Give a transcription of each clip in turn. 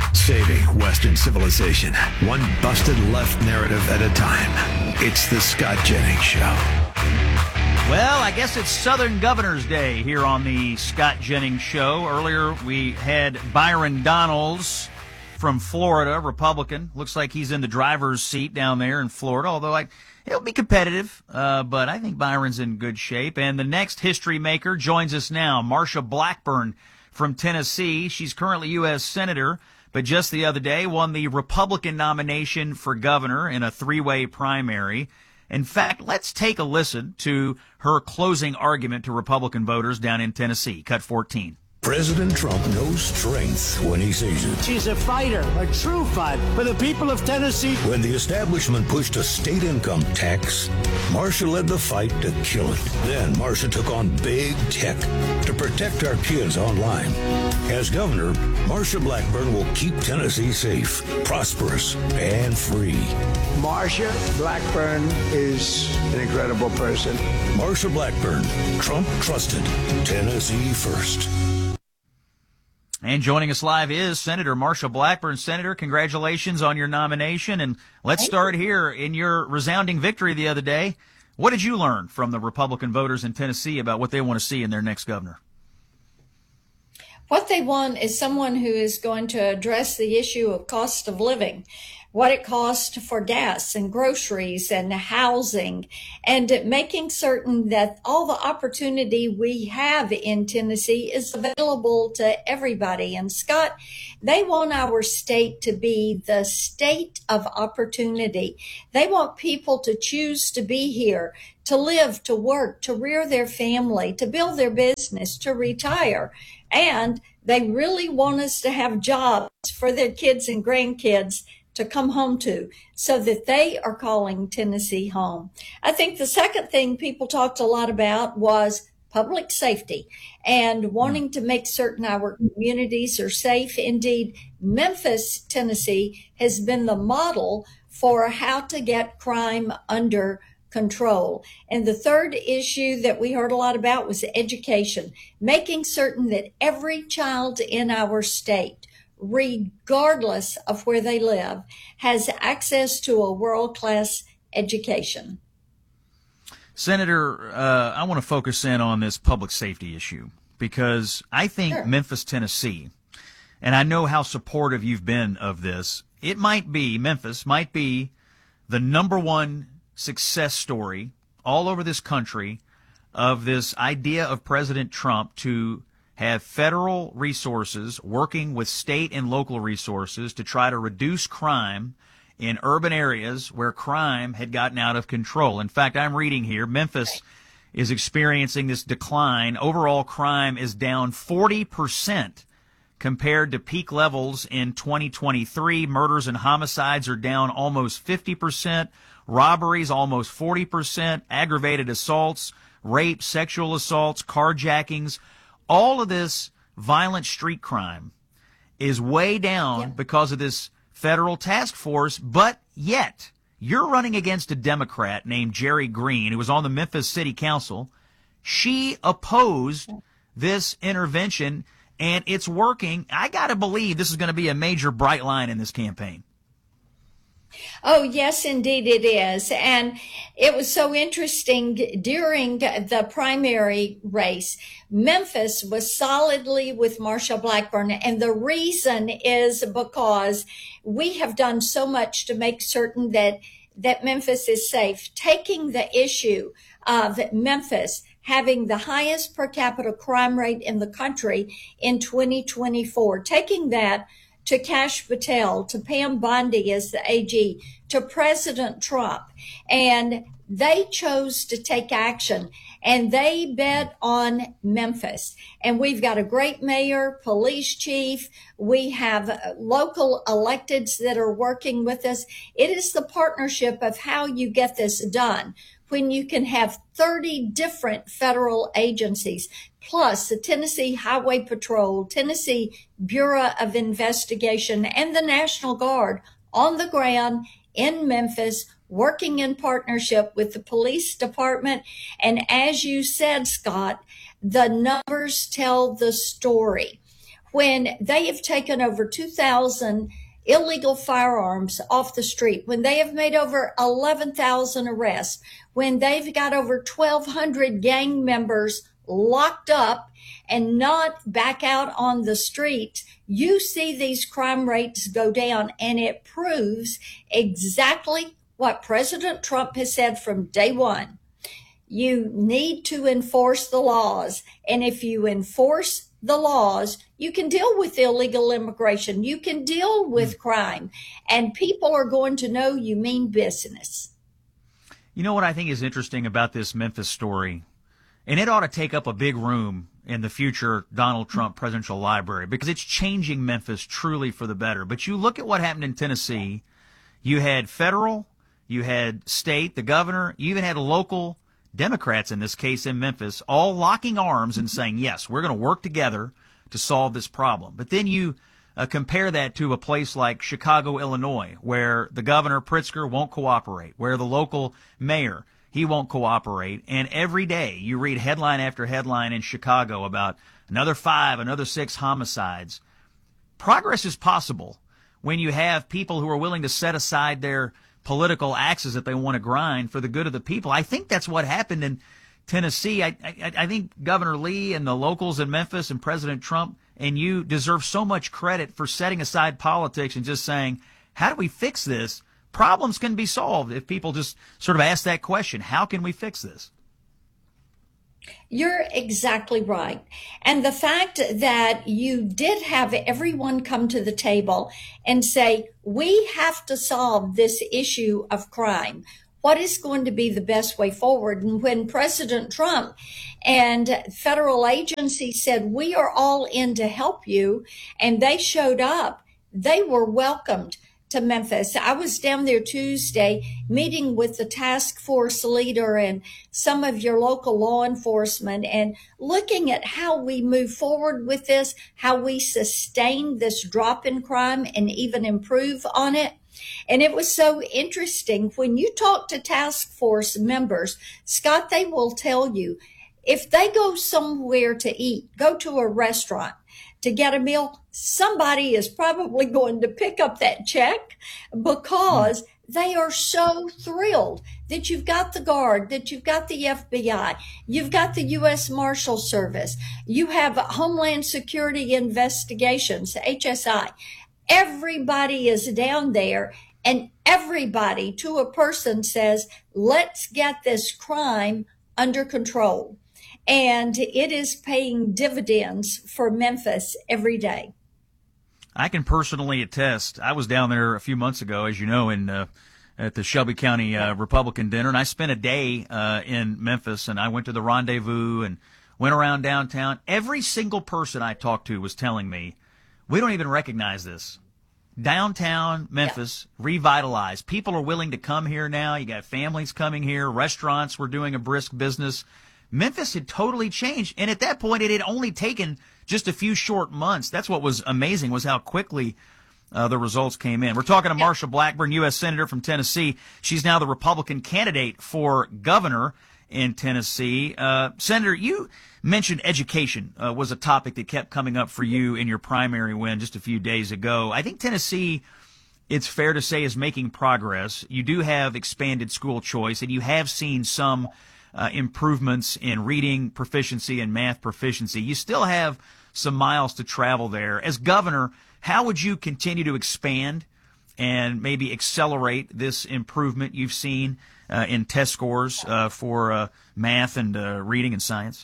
Saving Western civilization, one busted left narrative at a time. It's the Scott Jennings Show. Well, I guess it's Southern Governors Day here on the Scott Jennings Show. Earlier, we had Byron Donalds from Florida, Republican. Looks like he's in the driver's seat down there in Florida, although he'll be competitive, but I think Byron's in good shape. And the next history maker joins us now, Marsha Blackburn from Tennessee. She's currently U.S. Senator, but just the other day won the Republican nomination for governor in a three-way primary. In fact, let's take a listen to her closing argument to Republican voters down in Tennessee. Cut 14. President Trump knows strength when he sees it. She's a fighter, a true fighter for the people of Tennessee. When the establishment pushed a state income tax, Marsha led the fight to kill it. Then Marsha took on big tech to protect our kids online. As governor, Marsha Blackburn will keep Tennessee safe, prosperous, and free. Marsha Blackburn is an incredible person. Marsha Blackburn, Trump trusted, Tennessee first. And joining us live is Senator Marsha Blackburn. Senator, congratulations on your nomination. And let's start here. In your resounding victory the other day, what did you learn from the Republican voters in Tennessee about what they want to see in their next governor? What they want is someone who is going to address the issue of cost of living, what it costs for gas and groceries and housing, and making certain that all the opportunity we have in Tennessee is available to everybody. And Scott, they want our state to be the state of opportunity. They want people to choose to be here, to live, to work, to rear their family, to build their business, to retire. And they really want us to have jobs for their kids and grandkids to come home to, so that they are calling Tennessee home. I think the second thing people talked a lot about was public safety and wanting to make certain our communities are safe. Indeed, Memphis, Tennessee has been the model for how to get crime under control. And the third issue that we heard a lot about was education, making certain that every child in our state, regardless of where they live, has access to a world-class education. Senator, I want to focus in on this public safety issue because I think Sure. Memphis, Tennessee, and I know how supportive you've been of this, Memphis might be the number one success story all over this country of this idea of President Trump to have federal resources working with state and local resources to try to reduce crime in urban areas where crime had gotten out of control. In fact, I'm reading here, Memphis is experiencing this decline. Overall crime is down 40% compared to peak levels in 2023. Murders and homicides are down almost 50%. Robberies almost 40%. Aggravated assaults, rape, sexual assaults, carjackings. All of this violent street crime is way down because of this federal task force, but yet you're running against a Democrat named Jerry Green, who was on the Memphis City Council. She opposed this intervention, and it's working. I got to believe this is going to be a major bright line in this campaign. Oh, yes, indeed it is. And it was so interesting during the primary race. Memphis was solidly with Marsha Blackburn. And the reason is because we have done so much to make certain that Memphis is safe. Taking the issue of Memphis having the highest per capita crime rate in the country in 2024, taking that to Kash Patel, to Pam Bondi as the AG, to President Trump. And they chose to take action, and they bet on Memphis. And we've got a great mayor, police chief. We have local electeds that are working with us. It is the partnership of how you get this done. When you can have 30 different federal agencies, plus the Tennessee Highway Patrol, Tennessee Bureau of Investigation, and the National Guard on the ground in Memphis, working in partnership with the police department. And as you said, Scott, the numbers tell the story. when they have taken over 2,000 illegal firearms off the street, when they have made over 11,000 arrests, when they've got over 1,200 gang members locked up and not back out on the street, you see these crime rates go down, and it proves exactly what President Trump has said from day one. You need to enforce the laws, and if you enforce the laws, you can deal with illegal immigration, you can deal with crime, and people are going to know you mean business. You know what I think is interesting about this Memphis story, and it ought to take up a big room in the future Donald Trump Presidential Library, because it's changing Memphis truly for the better. But you look at what happened in Tennessee. You had federal, you had state, the governor, you even had local Democrats, in this case in Memphis, all locking arms and saying, yes, we're going to work together to solve this problem. But then you compare that to a place like Chicago, Illinois, where the governor, Pritzker, won't cooperate, where the local mayor, he won't cooperate. And every day you read headline after headline in Chicago about another 5, another 6 homicides. Progress is possible when you have people who are willing to set aside their political axes that they want to grind for the good of the people. I think that's what happened in Tennessee. I think Governor Lee and the locals in Memphis and President Trump and you deserve so much credit for setting aside politics and just saying, how do we fix this? Problems can be solved if people just sort of ask that question. How can we fix this? You're exactly right. And the fact that you did have everyone come to the table and say, we have to solve this issue of crime. What is going to be the best way forward? And when President Trump and federal agencies said, we are all in to help you, and they showed up, they were welcomed to Memphis. I was down there Tuesday meeting with the task force leader and some of your local law enforcement and looking at how we move forward with this, how we sustain this drop in crime and even improve on it. And it was so interesting. When you talk to task force members, Scott, they will tell you, if they go somewhere to eat, go to a restaurant to get a meal, somebody is probably going to pick up that check because they are so thrilled that you've got the Guard, that you've got the FBI, you've got the U.S. Marshal Service, you have Homeland Security Investigations, HSI. Everybody is down there, and everybody to a person says, let's get this crime under control. And it is paying dividends for Memphis every day. I can personally attest. I was down there a few months ago, as you know, at the Shelby County Republican dinner, and I spent a day in Memphis, and I went to the Rendezvous and went around downtown. Every single person I talked to was telling me, we don't even recognize this. Downtown Memphis, revitalized. People are willing to come here now. You got families coming here. Restaurants were doing a brisk business. Memphis had totally changed. And at that point, it had only taken just a few short months. That's what was amazing, was how quickly the results came in. We're talking to Marsha Blackburn, U.S. Senator from Tennessee. She's now the Republican candidate for governor in Tennessee. Senator, you mentioned education was a topic that kept coming up for you in your primary win just a few days ago. I think Tennessee, it's fair to say, is making progress. You do have expanded school choice, and you have seen some improvements in reading proficiency and math proficiency. You still have some miles to travel there. As governor, how would you continue to expand and maybe accelerate this improvement you've seen in test scores for math and reading and science?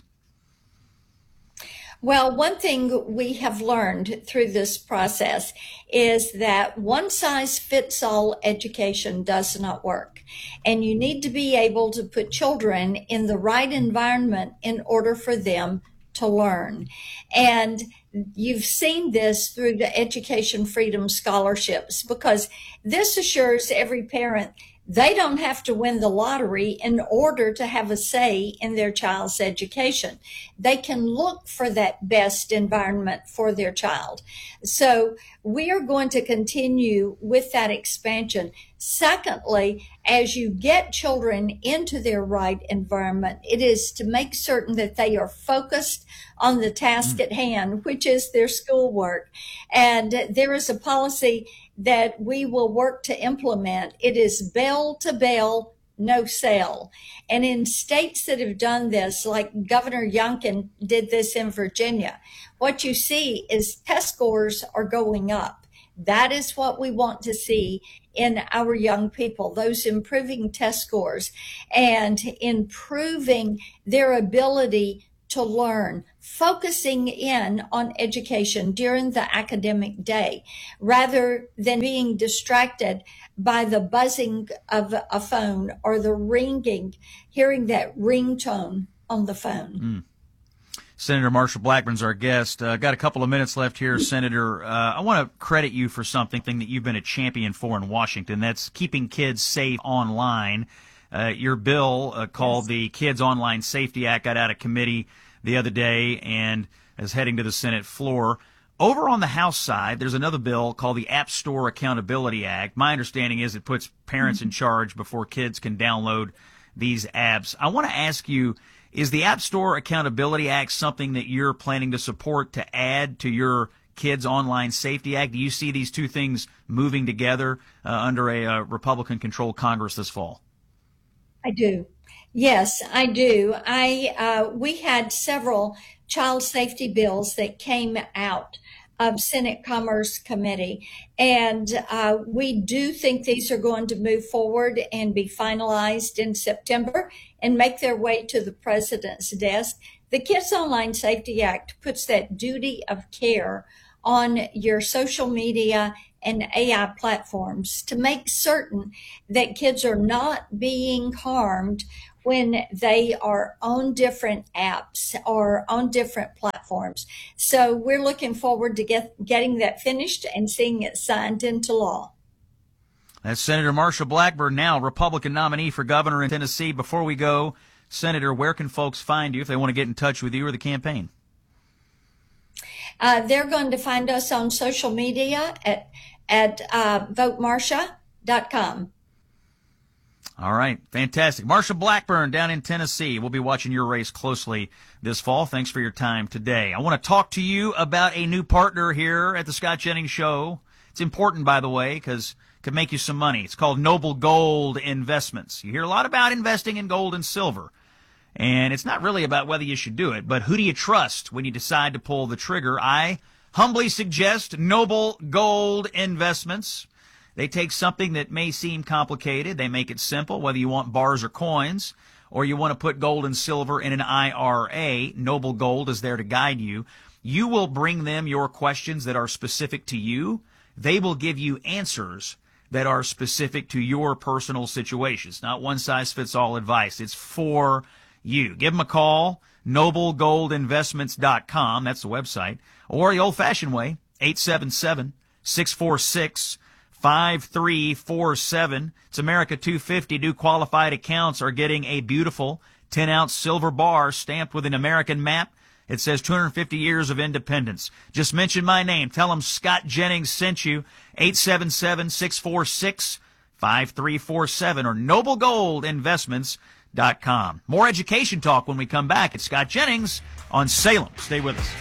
Well, one thing we have learned through this process is that one-size-fits-all education does not work. And you need to be able to put children in the right environment in order for them to learn. And you've seen this through the Education Freedom Scholarships, because this assures every parent they don't have to win the lottery in order to have a say in their child's education. They can look for that best environment for their child. So we are going to continue with that expansion. Secondly, as you get children into their right environment, it is to make certain that they are focused on the task at hand, which is their schoolwork. And there is a policy that we will work to implement. It is bell to bell, no sale. And in states that have done this, like Governor Youngkin did this in Virginia, what you see is test scores are going up. That is what we want to see in our young people, those improving test scores and improving their ability to learn, focusing in on education during the academic day, rather than being distracted by the buzzing of a phone or the ringing, hearing that ringtone on the phone. Senator Marsha Blackburn's our guest. Got a couple of minutes left here, Senator. I want to credit you for something that you've been a champion for in Washington. That's keeping kids safe online. Your bill called the Kids Online Safety Act got out of committee the other day and is heading to the Senate floor. Over on the House side, there's another bill called the App Store Accountability Act. My understanding is it puts parents in charge before kids can download these apps. I want to ask you, is the App Store Accountability Act something that you're planning to support to add to your Kids Online Safety Act? Do you see these two things moving together under a Republican-controlled Congress this fall? I do. Yes, I do. We had several child safety bills that came out of Senate Commerce Committee, and we do think these are going to move forward and be finalized in September and make their way to the president's desk. The Kids Online Safety Act puts that duty of care on your social media and AI platforms to make certain that kids are not being harmed when they are on different apps or on different platforms. So we're looking forward to getting that finished and seeing it signed into law. That's Senator Marsha Blackburn, now Republican nominee for governor in Tennessee. Before we go, Senator, where can folks find you if they want to get in touch with you or the campaign? They're going to find us on social media at votemarsha.com. All right. Fantastic. Marsha Blackburn down in Tennessee. We'll be watching your race closely this fall. Thanks for your time today. I want to talk to you about a new partner here at the Scott Jennings Show. It's important, by the way, because it could make you some money. It's called Noble Gold Investments. You hear a lot about investing in gold and silver. And it's not really about whether you should do it, but who do you trust when you decide to pull the trigger? I humbly suggest Noble Gold Investments. They take something that may seem complicated. They make it simple, whether you want bars or coins, or you want to put gold and silver in an IRA. Noble Gold is there to guide you. You will bring them your questions that are specific to you. They will give you answers that are specific to your personal situation. It's not one-size-fits-all advice. It's for you. Give them a call, noblegoldinvestments.com. That's the website. Or the old-fashioned way, 877-646-5347. It's America 250. New qualified accounts are getting a beautiful 10-ounce silver bar stamped with an American map. It says 250 years of independence. Just mention my name. Tell them Scott Jennings sent you. 877-646-5347 or noblegoldinvestments.com. More education talk when we come back. It's Scott Jennings on Salem. Stay with us.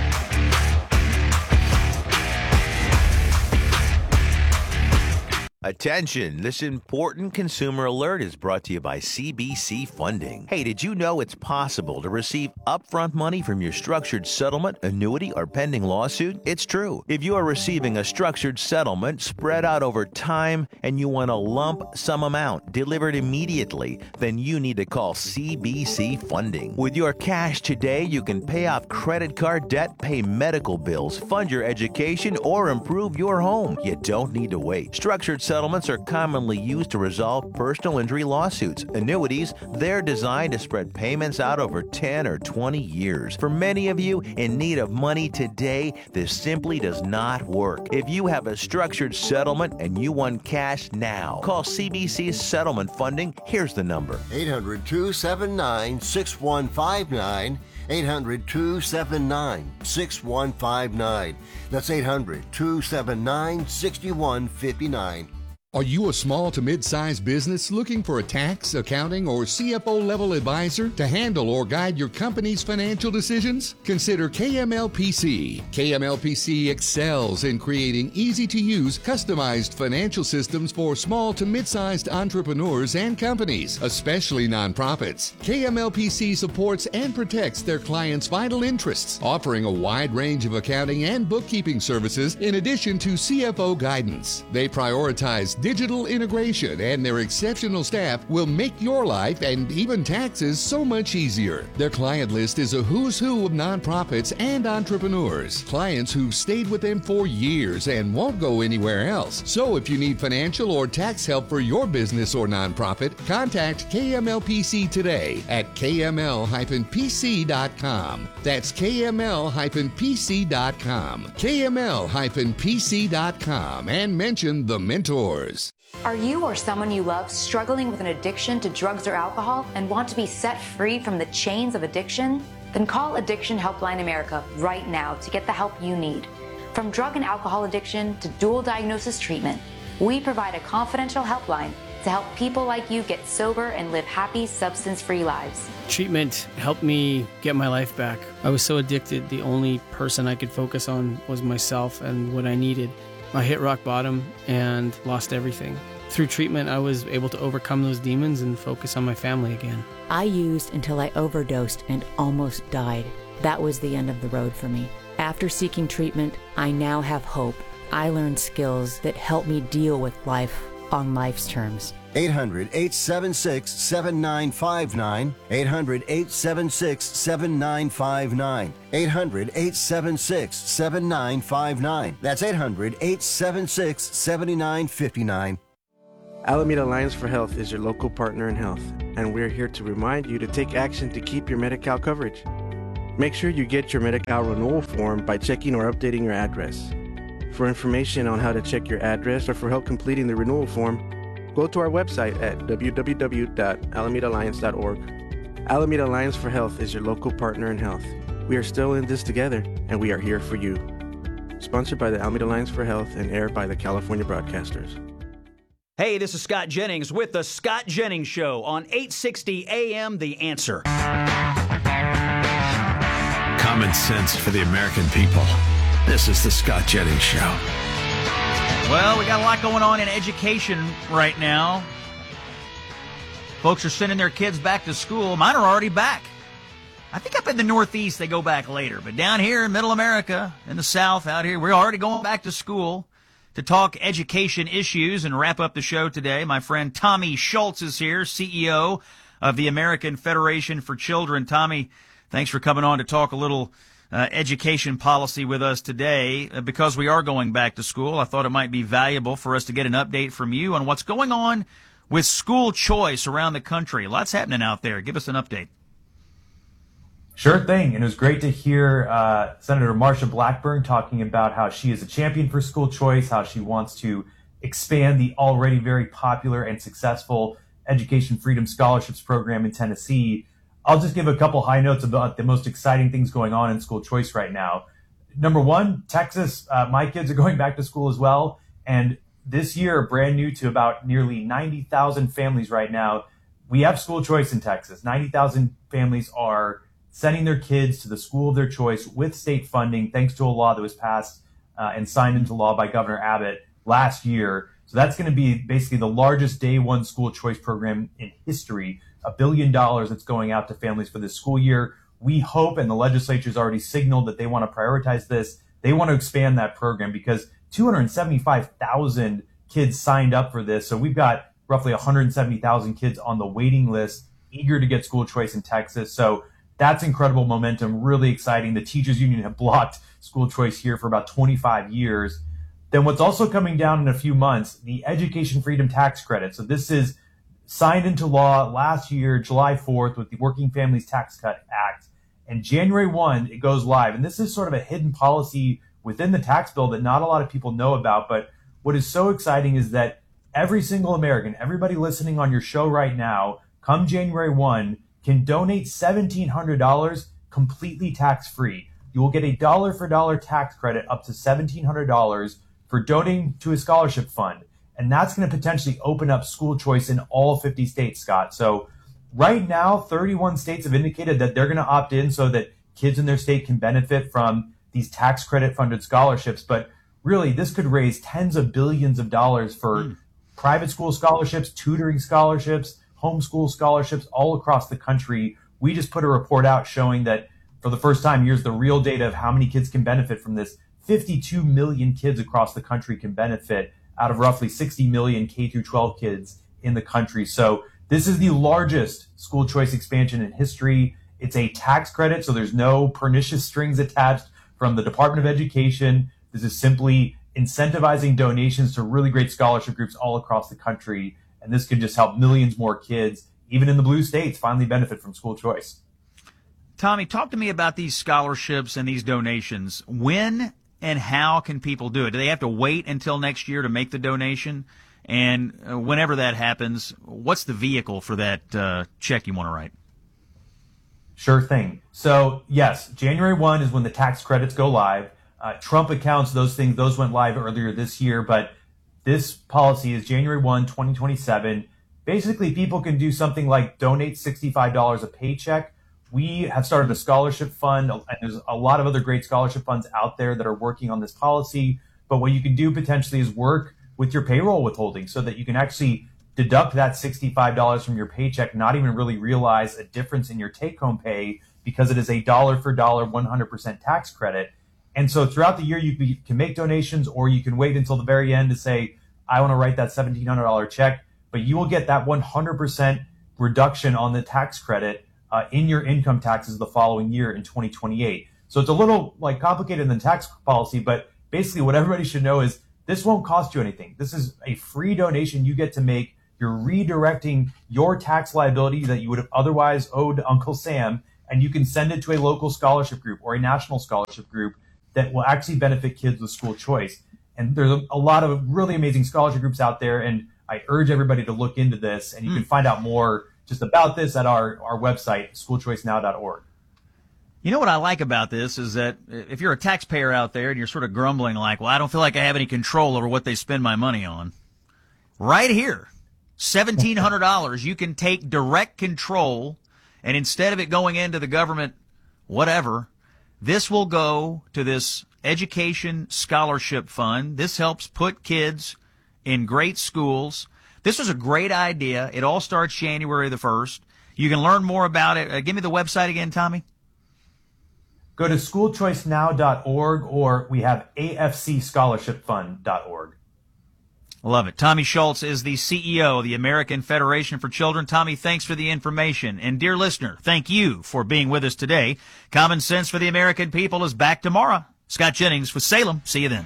Attention, this important consumer alert is brought to you by CBC Funding. Hey, did you know it's possible to receive upfront money from your structured settlement, annuity, or pending lawsuit? It's true. If you are receiving a structured settlement spread out over time and you want a lump sum amount delivered immediately, then you need to call CBC Funding. With your cash today, you can pay off credit card debt, pay medical bills, fund your education, or improve your home. You don't need to wait. Structured settlements are commonly used to resolve personal injury lawsuits. Annuities, they're designed to spread payments out over 10 or 20 years. For many of you in need of money today, this simply does not work. If you have a structured settlement and you want cash now, call CBC Settlement Funding. Here's the number. 800-279-6159. 800-279-6159. That's 800-279-6159. Are you a small to mid-sized business looking for a tax, accounting, or CFO level advisor to handle or guide your company's financial decisions? Consider KMLPC. KMLPC excels in creating easy-to-use, customized financial systems for small to mid-sized entrepreneurs and companies, especially nonprofits. KMLPC supports and protects their clients' vital interests, offering a wide range of accounting and bookkeeping services in addition to CFO guidance. They prioritize digital integration, and their exceptional staff will make your life and even taxes so much easier. Their client list is a who's who of nonprofits and entrepreneurs, clients who've stayed with them for years and won't go anywhere else. So if you need financial or tax help for your business or nonprofit, contact KMLPC today at kml-pc.com. That's kml-pc.com. kml-pc.com, and mention the mentors. Are you or someone you love struggling with an addiction to drugs or alcohol and want to be set free from the chains of addiction? Then call Addiction Helpline America right now to get the help you need. From drug and alcohol addiction to dual diagnosis treatment, we provide a confidential helpline to help people like you get sober and live happy, substance-free lives. Treatment helped me get my life back. I was so addicted, the only person I could focus on was myself and what I needed. I hit rock bottom and lost everything. Through treatment, I was able to overcome those demons and focus on my family again. I used until I overdosed and almost died. That was the end of the road for me. After seeking treatment, I now have hope. I learned skills that help me deal with life on life's terms. 800-876-7959. 800-876-7959. 800-876-7959. That's 800-876-7959. Alameda Alliance for Health is your local partner in health, and we're here to remind you to take action to keep your Medi-Cal coverage. Make sure you get your Medi-Cal renewal form by checking or updating your address. For information on how to check your address or for help completing the renewal form, go to our website at www.alamedaalliance.org. Alameda Alliance for Health is your local partner in health. We are still in this together, and we are here for you. Sponsored by the Alameda Alliance for Health and aired by the California Broadcasters. Hey, this is Scott Jennings with The Scott Jennings Show on 860 AM The Answer. Common sense for the American people. This is The Scott Jennings Show. Well, we got a lot going on in education right now. Folks are sending their kids back to school. Mine are already back. I think up in the Northeast they go back later. But down here in Middle America, in the South, out here, we're already going back to school. To talk education issues and wrap up the show today, my friend Tommy Schultz is here, CEO of the American Federation for Children. Tommy, thanks for coming on to talk a little education policy with us today. Because we are going back to school, I thought it might be valuable for us to get an update from you on what's going on with school choice around the country. Lots happening out there. Give us an update. Sure thing. And it was great to hear Senator Marsha Blackburn talking about how she is a champion for school choice, how she wants to expand the already very popular and successful Education Freedom Scholarships program in Tennessee. I'll just give a couple high notes about the most exciting things going on in school choice right now. Number one, Texas, my kids are going back to school as well. And this year, brand new to about nearly 90,000 families right now, we have school choice in Texas. 90,000 families are sending their kids to the school of their choice with state funding, thanks to a law that was passed and signed into law by Governor Abbott last year. So that's going to be basically the largest day one school choice program in history, $1 billion that's going out to families for this school year. We hope, and the legislature's already signaled that they want to prioritize this. They want to expand that program because 275,000 kids signed up for this. So we've got roughly 170,000 kids on the waiting list, eager to get school choice in Texas. So that's incredible momentum, really exciting. The teachers union have blocked school choice here for about 25 years. Then what's also coming down in a few months, the Education Freedom Tax Credit. So this is signed into law last year, July 4th, with the Working Families Tax Cut Act. And January 1, it goes live. And this is sort of a hidden policy within the tax bill that not a lot of people know about. But what is so exciting is that every single American, everybody listening on your show right now, come January 1, can donate $1,700 completely tax-free. You will get a dollar-for-dollar tax credit up to $1,700 for donating to a scholarship fund. And that's going to potentially open up school choice in all 50 states, Scott. So right now, 31 states have indicated that they're going to opt in so that kids in their state can benefit from these tax credit-funded scholarships. But really, this could raise tens of billions of dollars for private school scholarships, tutoring scholarships, homeschool scholarships all across the country. We just put a report out showing that for the first time, here's the real data of how many kids can benefit from this. 52 million kids across the country can benefit out of roughly 60 million K-12 kids in the country. So this is the largest school choice expansion in history. It's a tax credit, so there's no pernicious strings attached from the Department of Education. This is simply incentivizing donations to really great scholarship groups all across the country. And this could just help millions more kids, even in the blue states, finally benefit from school choice. Tommy, talk to me about these scholarships and these donations. When and how can people do it? Do they have to wait until next year to make the donation? And whenever that happens, what's the vehicle for that check you want to write? Sure thing. So, yes, January 1 is when the tax credits go live. Trump accounts, those went live earlier this year, but this policy is January 1, 2027. Basically, people can do something like donate $65 a paycheck. We have started a scholarship fund, and there's a lot of other great scholarship funds out there that are working on this policy. But what you can do potentially is work with your payroll withholding so that you can actually deduct that $65 from your paycheck, not even really realize a difference in your take-home pay because it is a dollar-for-dollar 100% tax credit. And so throughout the year, you can make donations, or you can wait until the very end to say, I want to write that $1,700 check, but you will get that 100% reduction on the tax credit in your income taxes the following year in 2028. So it's a little complicated than tax policy, but basically what everybody should know is this won't cost you anything. This is a free donation you get to make. You're redirecting your tax liability that you would have otherwise owed Uncle Sam, and you can send it to a local scholarship group or a national scholarship group that will actually benefit kids with school choice. And there's a lot of really amazing scholarship groups out there, and I urge everybody to look into this, and you can find out more just about this at our website, schoolchoicenow.org. You know what I like about this is that if you're a taxpayer out there and you're sort of grumbling like, well, I don't feel like I have any control over what they spend my money on, right here, $1,700, you can take direct control, and instead of it going into the government, whatever, this will go to this education scholarship fund. This helps put kids in great schools. This was a great idea. It all starts January the 1st. You can learn more about it. Give me the website again, Tommy. Go to schoolchoicenow.org, or we have afcscholarshipfund.org. Love it. Tommy Schultz is the CEO of the American Federation for Children. Tommy, thanks for the information. And dear listener, thank you for being with us today. Common Sense for the American People is back tomorrow. Scott Jennings with Salem. See you then.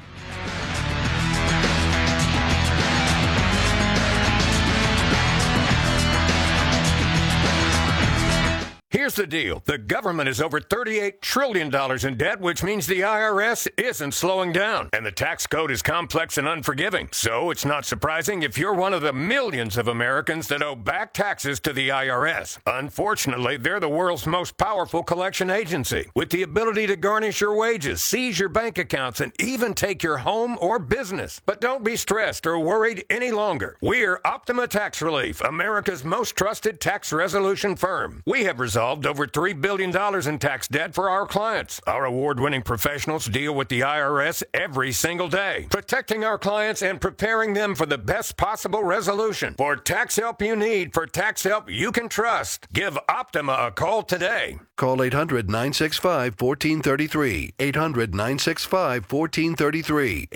Here's the deal. The government is over $38 trillion in debt, which means the IRS isn't slowing down. And the tax code is complex and unforgiving. So it's not surprising if you're one of the millions of Americans that owe back taxes to the IRS. Unfortunately, they're the world's most powerful collection agency, with the ability to garnish your wages, seize your bank accounts, and even take your home or business. But don't be stressed or worried any longer. We're Optima Tax Relief, America's most trusted tax resolution firm. We have resolved over $3 billion in tax debt for our clients. Our award-winning professionals deal with the IRS every single day, protecting our clients and preparing them for the best possible resolution. For tax help you need, for tax help you can trust, give Optima a call today. Call 800-965-1433. 800-965-1433.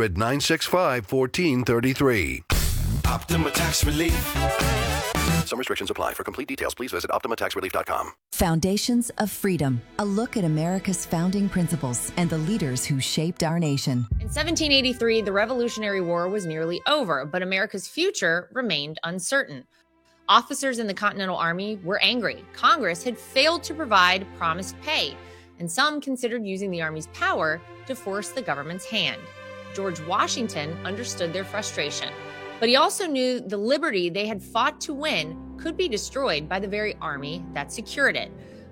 800-965-1433. Optima Tax Relief. Some restrictions apply. For complete details, please visit OptimaTaxRelief.com. Foundations of Freedom, a look at America's founding principles and the leaders who shaped our nation. In 1783, the Revolutionary War was nearly over, but America's future remained uncertain. Officers in the Continental Army were angry. Congress had failed to provide promised pay, and some considered using the Army's power to force the government's hand. George Washington understood their frustration, but he also knew the liberty they had fought to win could be destroyed by the very army that secured it.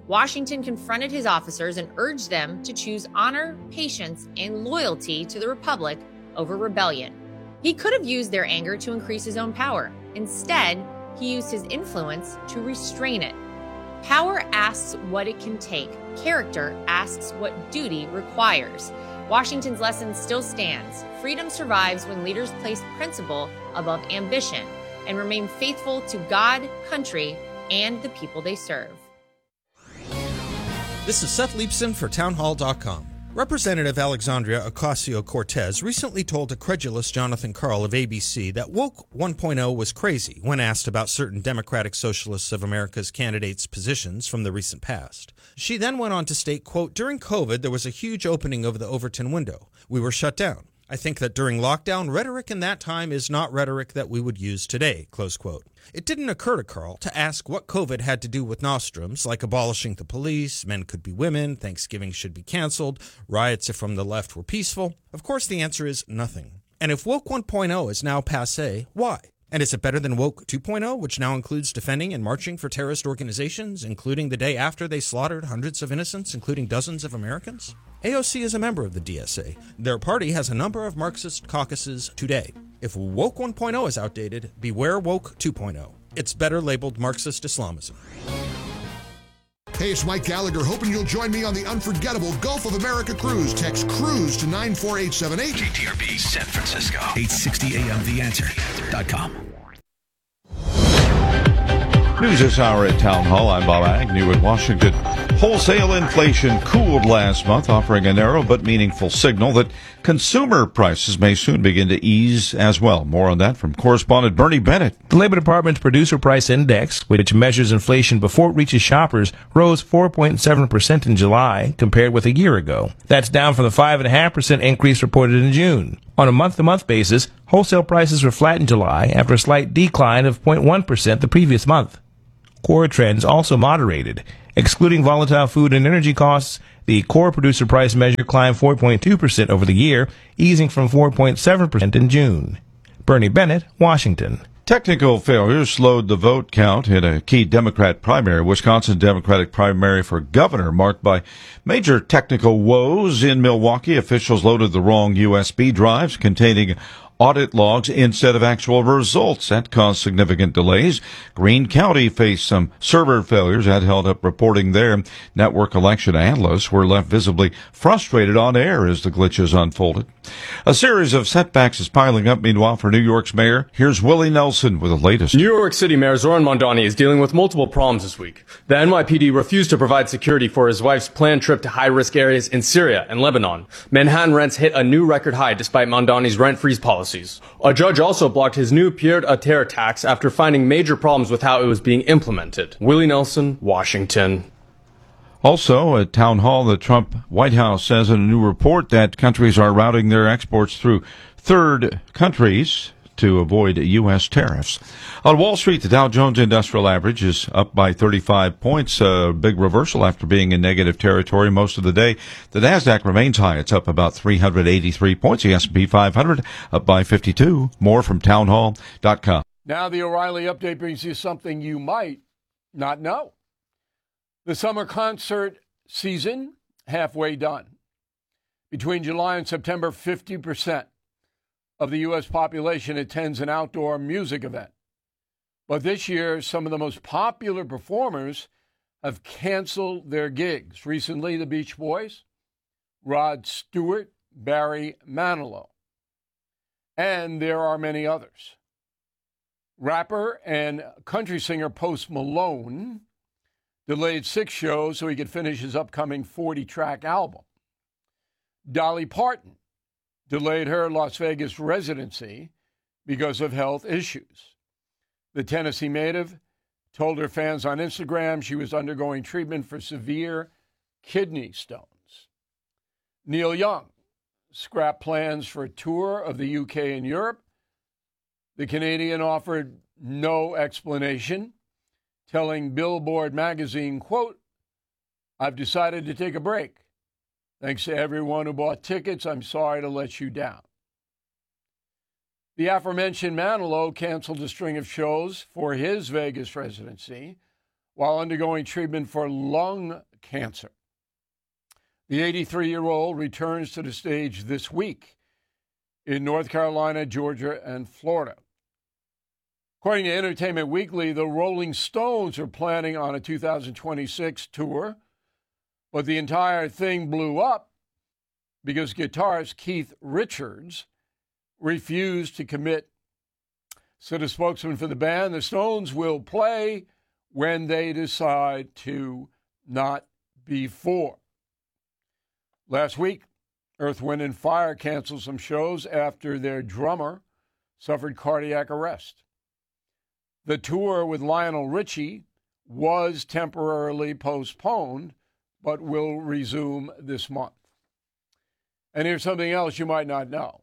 Washington confronted his officers and urged them to choose honor, patience, and loyalty to the Republic over rebellion. He could have used their anger to increase his own power. Instead, he used his influence to restrain it. Power asks what it can take. Character asks what duty requires. Washington's lesson still stands. Freedom survives when leaders place principle above ambition and remain faithful to God, country, and the people they serve. This is Seth Leibson for townhall.com. Representative Alexandria Ocasio-Cortez recently told a credulous Jonathan Karl of ABC that Woke 1.0 was crazy when asked about certain Democratic Socialists of America's candidates' positions from the recent past. She then went on to state, quote, "During COVID, there was a huge opening of the Overton window. We were shut down. I think that during lockdown, rhetoric in that time is not rhetoric that we would use today," close quote. It didn't occur to Karl to ask what COVID had to do with nostrums, like abolishing the police, men could be women, Thanksgiving should be canceled, riots from the left were peaceful. Of course, the answer is nothing. And if Woke 1.0 is now passé, why? And is it better than Woke 2.0, which now includes defending and marching for terrorist organizations, including the day after they slaughtered hundreds of innocents, including dozens of Americans? AOC is a member of the DSA. Their party has a number of Marxist caucuses today. If Woke 1.0 is outdated, beware Woke 2.0. It's better labeled Marxist Islamism. Hey, it's Mike Gallagher, hoping you'll join me on the unforgettable Gulf of America cruise. Text CRUISE to 94878. KTRB San Francisco, 860 AM TheAnswer.com. News this hour at Town Hall. I'm Bob Agnew in Washington. Wholesale inflation cooled last month, offering a narrow but meaningful signal that consumer prices may soon begin to ease as well. More on that from correspondent Bernie Bennett. The Labor Department's Producer Price Index, which measures inflation before it reaches shoppers, rose 4.7% in July compared with a year ago. That's down from the 5.5% increase reported in June. On a month-to-month basis, wholesale prices were flat in July after a slight decline of 0.1% the previous month. Core trends also moderated. Excluding volatile food and energy costs, the core producer price measure climbed 4.2% over the year, easing from 4.7% in June. Bernie Bennett, Washington. Technical failures slowed the vote count in a key Democrat primary, Wisconsin Democratic primary for governor, marked by major technical woes. In Milwaukee, officials loaded the wrong USB drives containing audit logs instead of actual results. That caused significant delays. Greene County faced some server failures that held up reporting there. Network election analysts were left visibly frustrated on air as the glitches unfolded. A series of setbacks is piling up. Meanwhile, for New York's mayor, here's Willie Nelson with the latest. New York City Mayor Zoran Mondani is dealing with multiple problems this week. The NYPD refused to provide security for his wife's planned trip to high-risk areas in Syria and Lebanon. Manhattan rents hit a new record high despite Mondani's rent freeze policies. A judge also blocked his new pied-à-terre tax after finding major problems with how it was being implemented. Willie Nelson, Washington. Also, at Town Hall, the Trump White House says in a new report that countries are routing their exports through third countries to avoid U.S. tariffs. On Wall Street, the Dow Jones Industrial Average is up by 35 points, a big reversal after being in negative territory most of the day. The Nasdaq remains high. It's up about 383 points. The S&P 500 up by 52. More from townhall.com. Now the O'Reilly Update brings you something you might not know. The summer concert season halfway done. Between July and September, 50% of the U.S. population attends an outdoor music event. But this year, some of the most popular performers have canceled their gigs. Recently, the Beach Boys, Rod Stewart, Barry Manilow, and there are many others. Rapper and country singer Post Malone delayed 6 shows so he could finish his upcoming 40-track album. Dolly Parton delayed her Las Vegas residency because of health issues. The Tennessee native told her fans on Instagram she was undergoing treatment for severe kidney stones. Neil Young scrapped plans for a tour of the UK and Europe. The Canadian offered no explanation, telling Billboard magazine, quote, "I've decided to take a break. Thanks to everyone who bought tickets. I'm sorry to let you down." The aforementioned Manilow canceled a string of shows for his Vegas residency. while undergoing treatment for lung cancer. The 83-year-old returns to the stage this week in North Carolina, Georgia, and Florida. According to Entertainment Weekly, the Rolling Stones are planning on a 2026 tour, but the entire thing blew up because guitarist Keith Richards refused to commit. So the spokesman for the band, the Stones will play when they decide to, not before. Last week, Earth, Wind & Fire canceled some shows after their drummer suffered cardiac arrest. The tour with Lionel Richie was temporarily postponed, but will resume this month. And here's something else you might not know.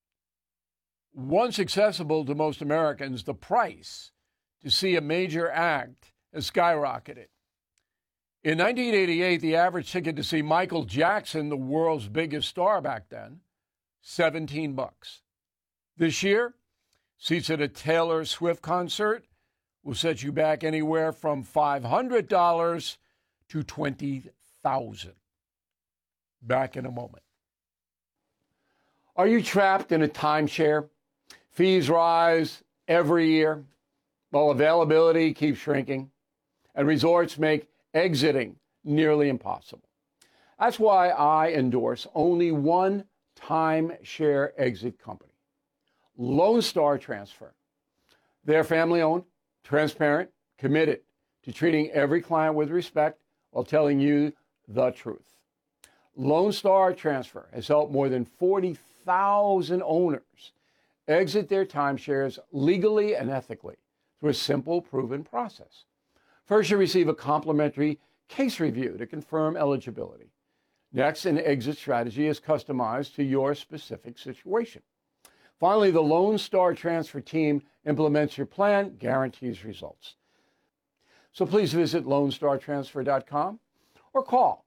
Once accessible to most Americans, the price to see a major act has skyrocketed. In 1988, the average ticket to see Michael Jackson, the world's biggest star back then, $17. This year, seats at a Taylor Swift concert will set you back anywhere from $500 to $20,000. Back in a moment. Are you trapped in a timeshare? Fees rise every year, while availability keeps shrinking, and resorts make exiting nearly impossible. That's why I endorse only one timeshare exit company, Lone Star Transfer. They're family-owned, transparent, committed to treating every client with respect while telling you the truth. Lone Star Transfer has helped more than 40,000 owners exit their timeshares legally and ethically through a simple, proven process. First, you receive a complimentary case review to confirm eligibility. Next, an exit strategy is customized to your specific situation. Finally, the Lone Star Transfer team implements your plan, guarantees results. So please visit LoneStarTransfer.com or call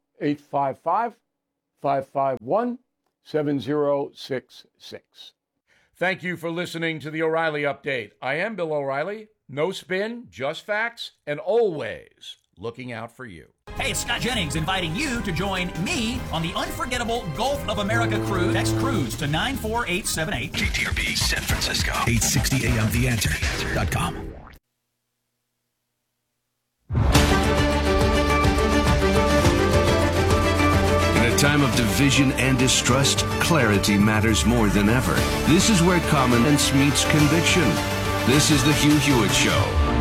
855-551-7066. Thank you for listening to the O'Reilly Update. I am Bill O'Reilly. No spin, just facts, and always looking out for you. Hey, it's Scott Jennings inviting you to join me on the unforgettable Gulf of America cruise. Text cruise to 94878. KTRB San Francisco. 860 AM TheAnswer.com. In a time of division and distrust, clarity matters more than ever. This is where common sense meets conviction. This is the Hugh Hewitt Show.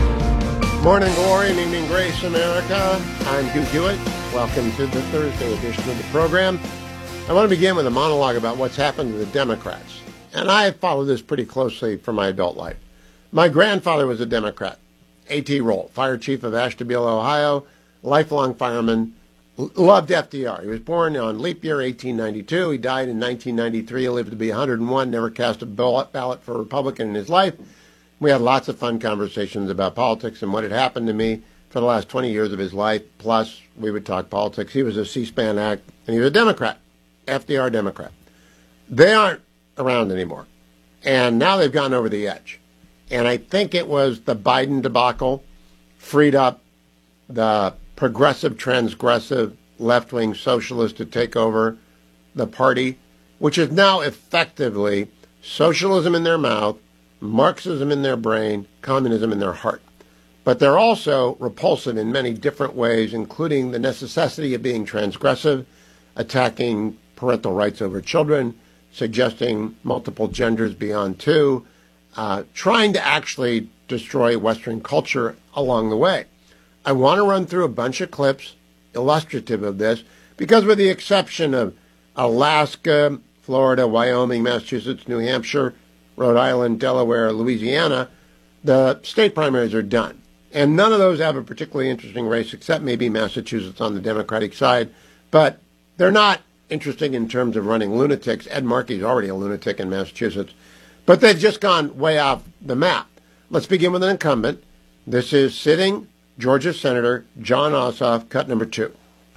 Morning glory and evening grace, America. I'm Hugh Hewitt. Welcome to the Thursday edition of the program. I want to begin with a monologue about what's happened to the Democrats. And I have followed this pretty closely for my adult life. My grandfather was a Democrat. A.T. Roll, fire chief of Ashtabula, Ohio, lifelong fireman, loved FDR. He was born on leap year 1892. He died in 1993. He lived to be 101, never cast a ballot for a Republican in his life. We had lots of fun conversations about politics and what had happened to me for the last 20 years of his life. Plus, we would talk politics. He was a C-SPAN act, and he was a Democrat, FDR Democrat. They aren't around anymore, and now they've gone over the edge. And I think it was the Biden debacle freed up the progressive, transgressive, left-wing socialists to take over the party, which is now effectively socialism in their mouth, Marxism in their brain, communism in their heart. But they're also repulsive in many different ways, including the necessity of being transgressive, attacking parental rights over children, suggesting multiple genders beyond two, trying to actually destroy Western culture along the way. I want to run through a bunch of clips illustrative of this, because with the exception of Alaska, Florida, Wyoming, Massachusetts, New Hampshire, Rhode Island, Delaware, Louisiana, the state primaries are done. And none of those have a particularly interesting race, except maybe Massachusetts on the Democratic side. But they're not interesting in terms of running lunatics. Ed Markey's already a lunatic in Massachusetts. But they've just gone way off the map. Let's begin with an incumbent. This is sitting Georgia Senator Jon Ossoff, cut number 2.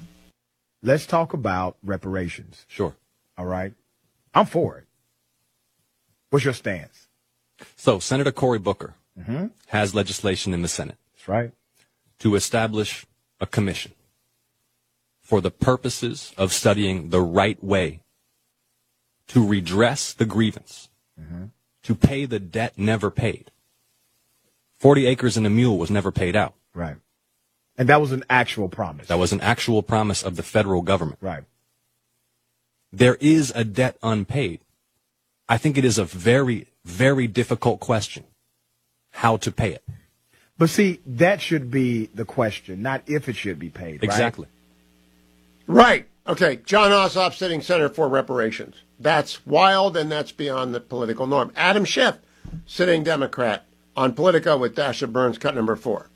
Let's talk about reparations. Sure. All right. I'm for it. What's your stance? So Senator Cory Booker has legislation in the Senate. That's right. to establish a commission for the purposes of studying the right way to redress the grievance, to pay the debt never paid. 40 acres and a mule was never paid out. Right. And that was an actual promise. That was an actual promise of the federal government. Right. There is a debt unpaid. I think it is a very, very difficult question how to pay it. But see, that should be the question, not if it should be paid. Right? Exactly. Right. Okay. John Ossoff, sitting senator for reparations. That's wild, and that's beyond the political norm. Adam Schiff, sitting Democrat on Politico with Dasha Burns, cut number 4.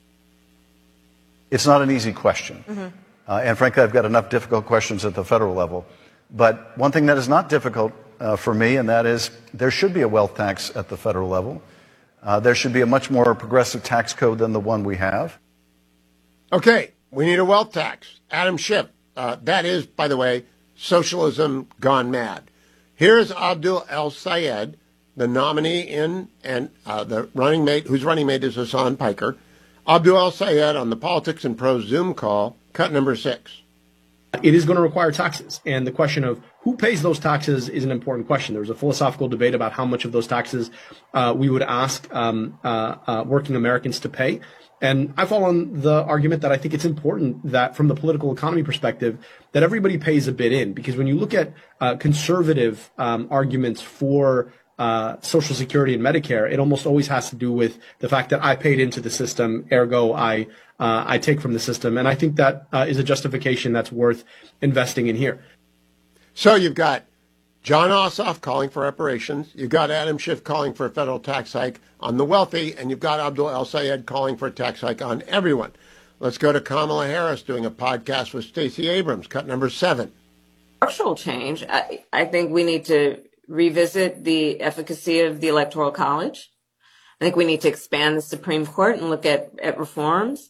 It's not an easy question. And frankly, I've got enough difficult questions at the federal level. But one thing that is not difficult for me, and that is there should be a wealth tax at the federal level. There should be a much more progressive tax code than the one we have. Okay, we need a wealth tax. Adam Schiff, that is, by the way, socialism gone mad. Here's Abdul El-Sayed, the nominee in, and the running mate, whose running mate is Hassan Piker. Abdul El-Sayed on the Politics and Pros Zoom call, cut number 6. It is going to require taxes. And the question of who pays those taxes is an important question. There was a philosophical debate about how much of those taxes we would ask working Americans to pay. And I fall on the argument that I think it's important that from the political economy perspective, that everybody pays a bit in. Because when you look at conservative arguments for Social Security and Medicare, it almost always has to do with the fact that I paid into the system, ergo I take from the system. And I think that is a justification that's worth investing in here. So you've got John Ossoff calling for reparations. You've got Adam Schiff calling for a federal tax hike on the wealthy. And you've got Abdul El-Sayed calling for a tax hike on everyone. Let's go to Kamala Harris doing a podcast with Stacey Abrams, cut number 7. Structural change. I think we need to revisit the efficacy of the Electoral College. I think we need to expand the Supreme Court and look at reforms.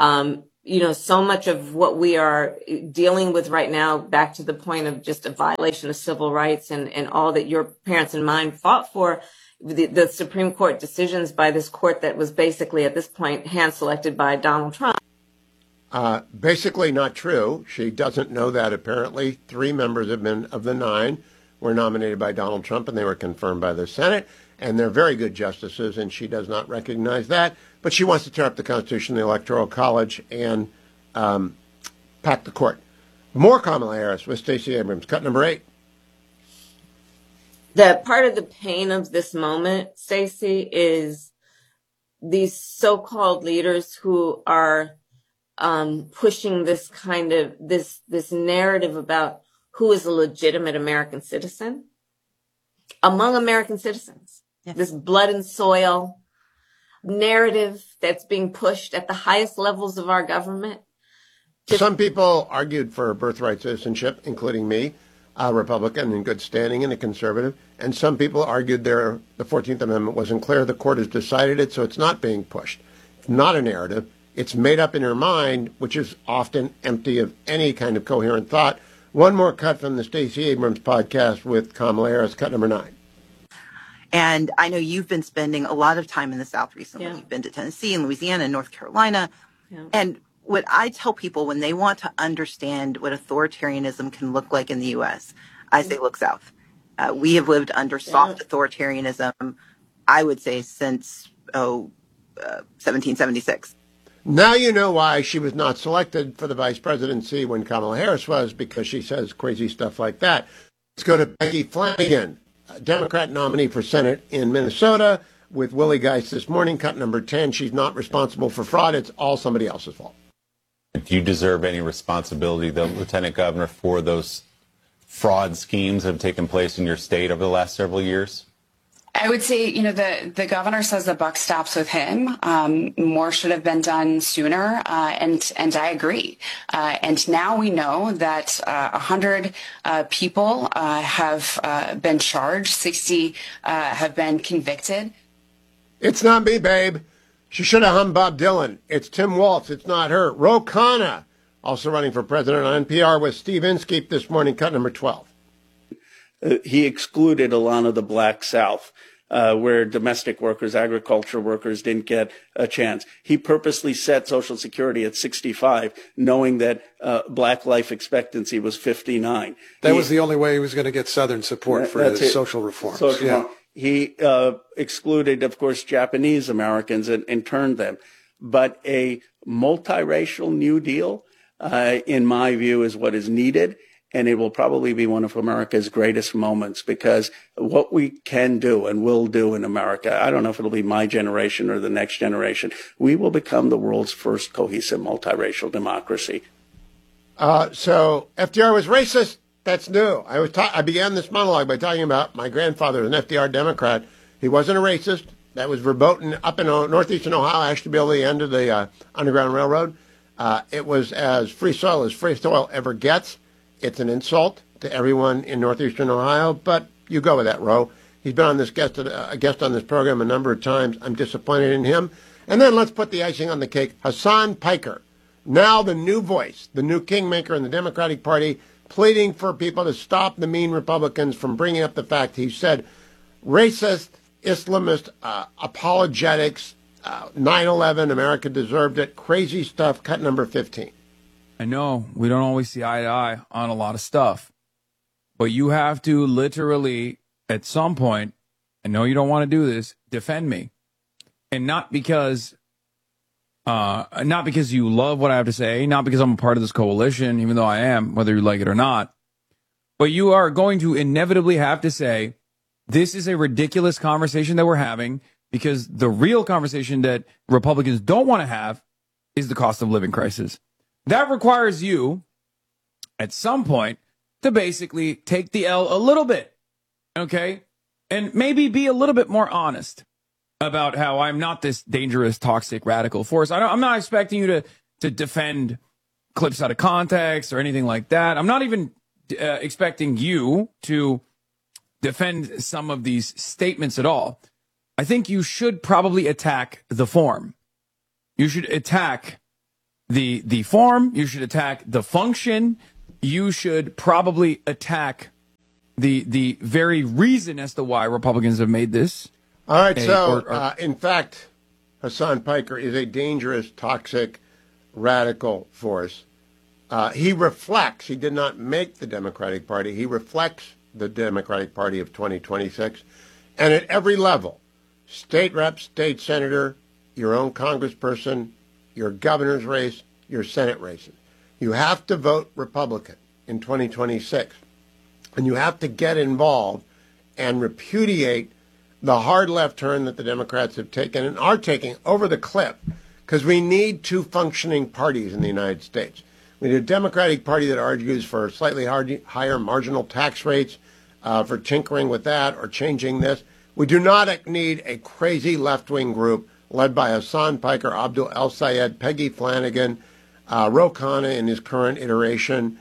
So much of what we are dealing with right now, back to the point of just a violation of civil rights and all that your parents and mine fought for, the Supreme Court decisions by this court that was basically at this point hand-selected by Donald Trump. Basically not true. She doesn't know that, apparently. 3 members of the 9 were nominated by Donald Trump, and they were confirmed by the Senate. And they're very good justices, and she does not recognize that. But she wants to tear up the Constitution, the Electoral College, and pack the court. More Kamala Harris with Stacey Abrams, cut number 8. That part of the pain of this moment, Stacey, is these so-called leaders who are pushing this kind of this narrative about who is a legitimate American citizen among American citizens. Yes. This blood and soil narrative that's being pushed at the highest levels of our government. Some people argued for birthright citizenship, including me, a Republican in good standing and a conservative. And some people argued the 14th Amendment wasn't clear. The court has decided it, so it's not being pushed. It's not a narrative. It's made up in your mind, which is often empty of any kind of coherent thought. One more cut from the Stacey Abrams podcast with Kamala Harris, cut number 9. And I know you've been spending a lot of time in the South recently. Yeah. You've been to Tennessee and Louisiana and North Carolina. Yeah. And what I tell people when they want to understand what authoritarianism can look like in the U.S., I say, look south. We have lived under soft authoritarianism, I would say, since 1776. Now you know why she was not selected for the vice presidency when Kamala Harris was, because she says crazy stuff like that. Let's go to Peggy Flanagan, Democrat nominee for Senate in Minnesota, with Willie Geist this morning, cut number 10. She's not responsible for fraud. It's all somebody else's fault. Do you deserve any responsibility, though, Lieutenant Governor, for those fraud schemes that have taken place in your state over the last several years? I would say, the governor says the buck stops with him. More should have been done sooner, and I agree. And now we know that 100 people have been charged, 60 have been convicted. It's not me, babe. She should have hummed Bob Dylan. It's Tim Walz. It's not her. Ro Khanna, also running for president on NPR with Steve Inskeep this morning, cut number 12. He excluded a lot of the Black South. where domestic workers, agriculture workers didn't get a chance. He purposely set Social Security at 65, knowing that black life expectancy was 59. That was the only way he was going to get Southern support for his social reforms. He excluded, of course, Japanese Americans and turned them. But a multiracial New Deal, in my view, is what is needed. And it will probably be one of America's greatest moments, because what we can do and will do in America, I don't know if it'll be my generation or the next generation, we will become the world's first cohesive multiracial democracy. So FDR was racist. That's new. I began this monologue by talking about my grandfather, an FDR Democrat. He wasn't a racist. That was verboten up in northeastern Ohio, Ashtabula, the end of the Underground Railroad. It was as free soil ever gets. It's an insult to everyone in northeastern Ohio, but you go with that, Ro. He's been on a guest on this program a number of times. I'm disappointed in him. And then let's put the icing on the cake. Hasan Piker, now the new voice, the new kingmaker in the Democratic Party, pleading for people to stop the mean Republicans from bringing up the fact he said racist, Islamist, apologetics, 9/11, America deserved it, crazy stuff, cut number 15. I know we don't always see eye to eye on a lot of stuff, but you have to literally, at some point, I know you don't want to do this, defend me. And not because you love what I have to say, not because I'm a part of this coalition, even though I am, whether you like it or not, but you are going to inevitably have to say, this is a ridiculous conversation that we're having, because the real conversation that Republicans don't want to have is the cost of living crisis. That requires you, at some point, to basically take the L a little bit, okay? And maybe be a little bit more honest about how I'm not this dangerous, toxic, radical force. I'm not expecting you to defend clips out of context or anything like that. I'm not even expecting you to defend some of these statements at all. I think you should probably attack the form. You should attack the form, you should attack the function, you should probably attack the very reason as to why Republicans have made this. All right, in fact, Hasan Piker is a dangerous, toxic, radical force. He did not make the Democratic Party, he reflects the Democratic Party of 2026. And at every level, state rep, state senator, your own congressperson, your governor's race, your Senate races. You have to vote Republican in 2026. And you have to get involved and repudiate the hard left turn that the Democrats have taken and are taking over the cliff, because we need two functioning parties in the United States. We need a Democratic Party that argues for slightly higher marginal tax rates, for tinkering with that or changing this. We do not need a crazy left-wing group led by Hasan Piker, Abdul El-Sayed, Peggy Flanagan, Ro Khanna in his current iteration,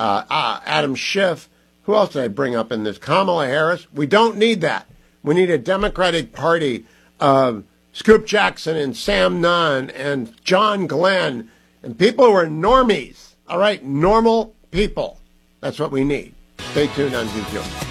Adam Schiff. Who else did I bring up in this? Kamala Harris. We don't need that. We need a Democratic Party of Scoop Jackson and Sam Nunn and John Glenn and people who are normies. All right, normal people. That's what we need. Stay tuned on GQ.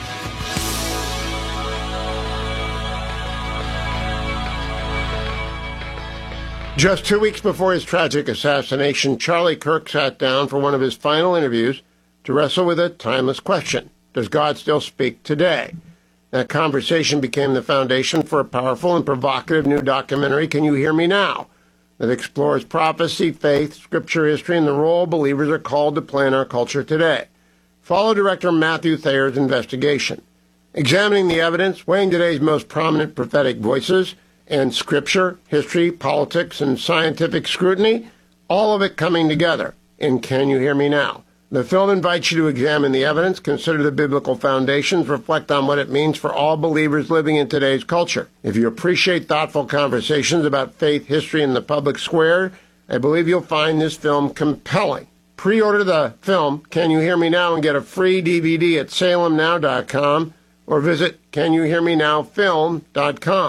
Just 2 weeks before his tragic assassination, Charlie Kirk sat down for one of his final interviews to wrestle with a timeless question. Does God still speak today? That conversation became the foundation for a powerful and provocative new documentary, Can You Hear Me Now?, that explores prophecy, faith, scripture, history, and the role believers are called to play in our culture today. Follow director Matthew Thayer's investigation, examining the evidence, weighing today's most prominent prophetic voices, and scripture, history, politics, and scientific scrutiny, all of it coming together in Can You Hear Me Now? The film invites you to examine the evidence, consider the biblical foundations, reflect on what it means for all believers living in today's culture. If you appreciate thoughtful conversations about faith, history, and the public square, I believe you'll find this film compelling. Pre-order the film, Can You Hear Me Now?, and get a free DVD at salemnow.com or visit CanYouHearMeNowFilm.com.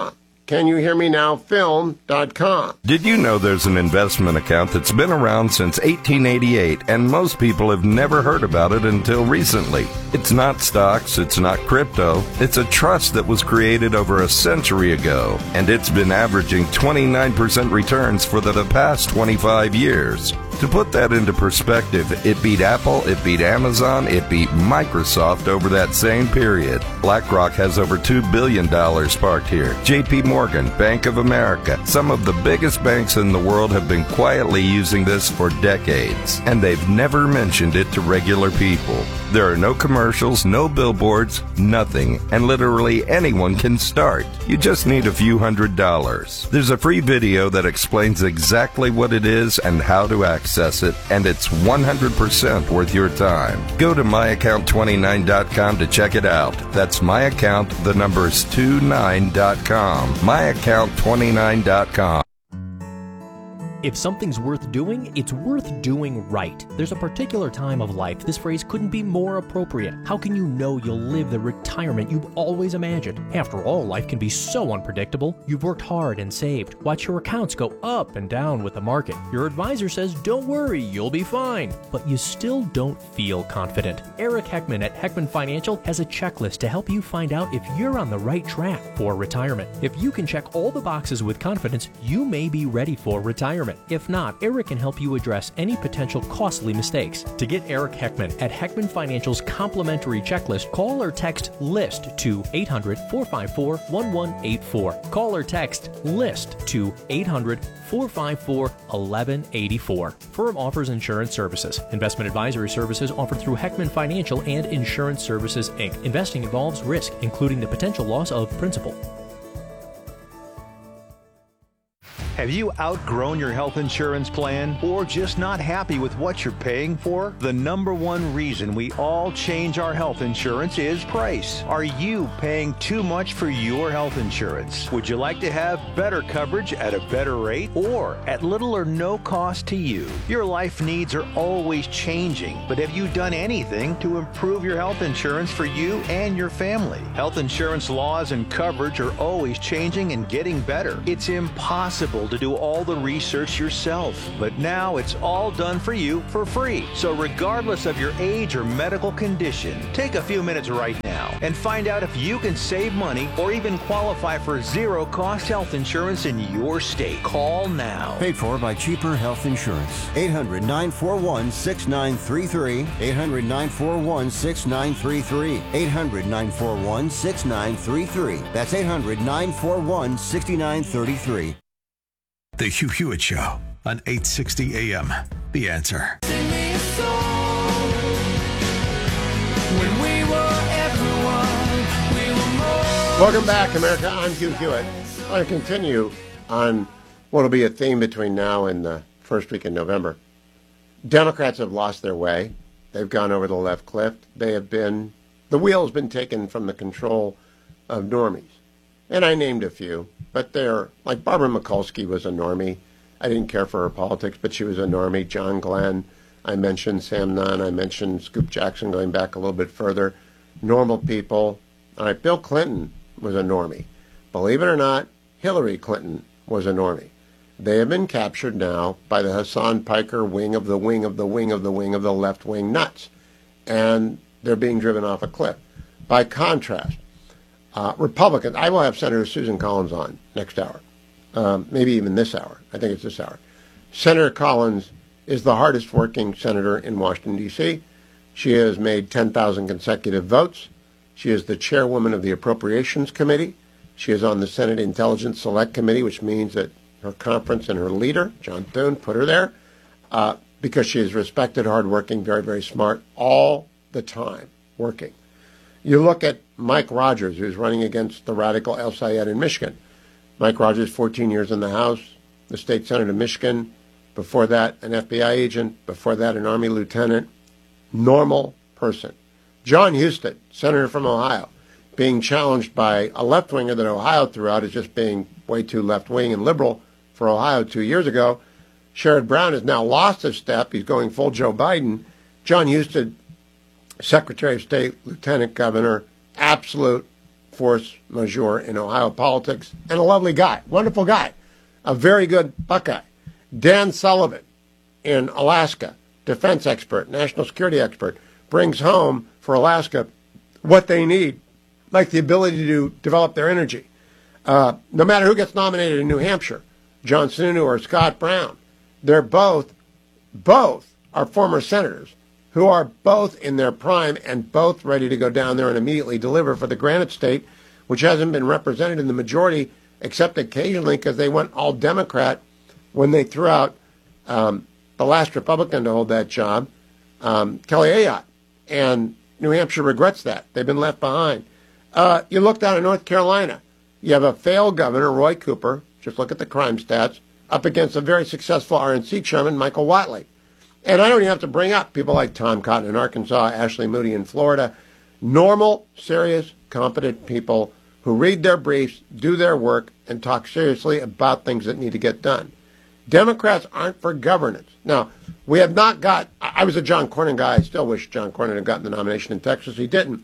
CanYouHearMeNowFilm.com. Did you know there's an investment account that's been around since 1888, and most people have never heard about it until recently? It's not stocks, it's not crypto, it's a trust that was created over a century ago, and it's been averaging 29% returns for the past 25 years. To put that into perspective, it beat Apple, it beat Amazon, it beat Microsoft over that same period. BlackRock has over $2 billion parked here. JP Morgan, Bank of America, some of the biggest banks in the world have been quietly using this for decades, and they've never mentioned it to regular people. There are no commercials, no billboards, nothing, and literally anyone can start. You just need a few $100s. There's a free video that explains exactly what it is and how to access it, and it's 100% worth your time. Go to myaccount29.com to check it out. That's myaccount, the number's 29.com. myaccount29.com. If something's worth doing, it's worth doing right. There's a particular time of life this phrase couldn't be more appropriate. How can you know you'll live the retirement you've always imagined? After all, life can be so unpredictable. You've worked hard and saved. Watch your accounts go up and down with the market. Your advisor says, don't worry, you'll be fine. But you still don't feel confident. Eric Heckman at Heckman Financial has a checklist to help you find out if you're on the right track for retirement. If you can check all the boxes with confidence, you may be ready for retirement. If not, Eric can help you address any potential costly mistakes. To get Eric Heckman at Heckman Financial's complimentary checklist, call or text LIST to 800-454-1184. Call or text LIST to 800-454-1184. Firm offers insurance services. Investment advisory services offered through Heckman Financial and Insurance Services, Inc. Investing involves risk, including the potential loss of principal. Have you outgrown your health insurance plan or just not happy with what you're paying for? The number one reason we all change our health insurance is price. Are you paying too much for your health insurance? Would you like to have better coverage at a better rate or at little or no cost to you? Your life needs are always changing, but have you done anything to improve your health insurance for you and your family? Health insurance laws and coverage are always changing and getting better. It's impossible to do all the research yourself, but now it's all done for you for free. So regardless of your age or medical condition, take a few minutes right now and find out if you can save money or even qualify for zero-cost health insurance in your state. Call now. Paid for by Cheaper Health Insurance. 800-941-6933. 800-941-6933. 800-941-6933. That's 800-941-6933. The Hugh Hewitt Show on 860 AM. The Answer. Welcome back, America. I'm Hugh Hewitt. I want to continue on what will be a theme between now and the first week in November. Democrats have lost their way. They've gone over the left cliff. The wheel has been taken from the control of normies. And I named a few, but they're, like Barbara Mikulski was a normie. I didn't care for her politics, but she was a normie. John Glenn, I mentioned Sam Nunn, I mentioned Scoop Jackson going back a little bit further. Normal people. All right, Bill Clinton was a normie. Believe it or not, Hillary Clinton was a normie. They have been captured now by the Hassan Piker wing of the wing of the wing of the wing of the left-wing nuts. And they're being driven off a cliff. By contrast, Republicans, I will have Senator Susan Collins on next hour, maybe even this hour. I think it's this hour. Senator Collins is the hardest working senator in Washington, D.C. She has made 10,000 consecutive votes. She is the chairwoman of the Appropriations Committee. She is on the Senate Intelligence Select Committee, which means that her conference and her leader, John Thune, put her there because she is respected, hardworking, very, very smart, all the time working. You look at Mike Rogers, who's running against the radical El Sayed in Michigan. Mike Rogers, 14 years in the House, the state Senate of Michigan. Before that, an FBI agent. Before that, an Army lieutenant. Normal person. John Husted, senator from Ohio, being challenged by a left-winger that Ohio threw out as just being way too left-wing and liberal for Ohio 2 years ago. Sherrod Brown has now lost a step. He's going full Joe Biden. John Husted, Secretary of State, Lieutenant Governor, absolute force majeure in Ohio politics, and a lovely guy, wonderful guy, a very good Buckeye. Dan Sullivan in Alaska, defense expert, national security expert, brings home for Alaska what they need, like the ability to develop their energy. No matter who gets nominated in New Hampshire, John Sununu or Scott Brown, they're both are former senators who are both in their prime and both ready to go down there and immediately deliver for the Granite State, which hasn't been represented in the majority except occasionally because they went all Democrat when they threw out the last Republican to hold that job, Kelly Ayotte. And New Hampshire regrets that. They've been left behind. You look down at North Carolina. You have a failed governor, Roy Cooper, just look at the crime stats, up against a very successful RNC chairman, Michael Whatley. And I don't even have to bring up people like Tom Cotton in Arkansas, Ashley Moody in Florida. Normal, serious, competent people who read their briefs, do their work, and talk seriously about things that need to get done. Democrats aren't for governance. Now, we have not got, I was a John Cornyn guy. I still wish John Cornyn had gotten the nomination in Texas. He didn't.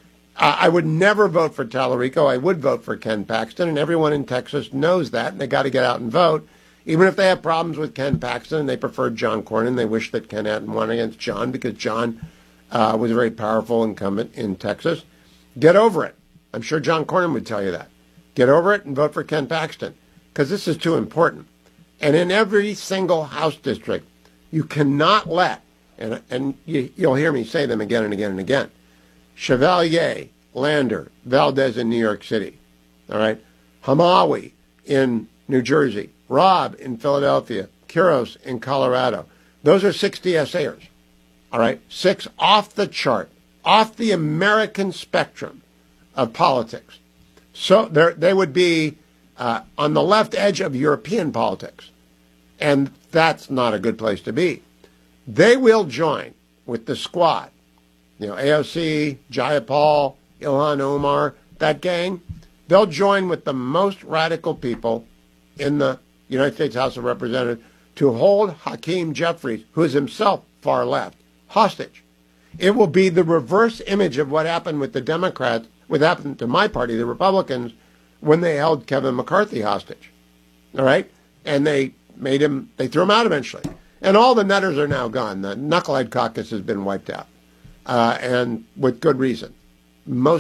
I would never vote for Tallarico. I would vote for Ken Paxton, and everyone in Texas knows that, and they got to get out and vote. Even if they have problems with Ken Paxton and they preferred John Cornyn, they wish that Ken hadn't won against John because John was a very powerful incumbent in Texas. Get over it. I'm sure John Cornyn would tell you that. Get over it and vote for Ken Paxton because this is too important. And in every single House district, you cannot let, and you'll hear me say them again and again and again, Chevalier, Lander, Valdez in New York City, all right, Hamawi in New Jersey, Robb in Philadelphia, Quiros in Colorado. Those are 6 DSAers, all right, 6 off the chart, off the American spectrum of politics. So they would be on the left edge of European politics, and that's not a good place to be. They will join with the squad. You know, AOC, Jayapal, Ilhan Omar, that gang, they'll join with the most radical people in the United States House of Representatives to hold Hakeem Jeffries, who is himself far left, hostage. It will be the reverse image of what happened with the Democrats, what happened to my party, the Republicans, when they held Kevin McCarthy hostage. All right? And they threw him out eventually. And all the nutters are now gone. The Knucklehead Caucus has been wiped out. And with good reason. Most